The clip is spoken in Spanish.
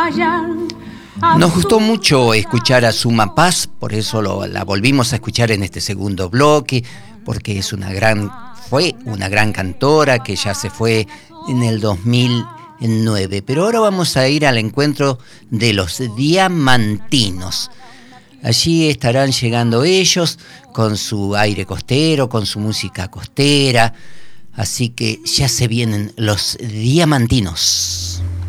Nos gustó mucho escuchar a Suma Paz, por eso la volvimos a escuchar en este segundo bloque, porque fue una gran cantora que ya se fue en el 2009. Pero ahora vamos a ir al encuentro de los Diamantinos. Allí estarán llegando ellos con su aire costero, con su música costera. Así que ya se vienen los Diamantinos.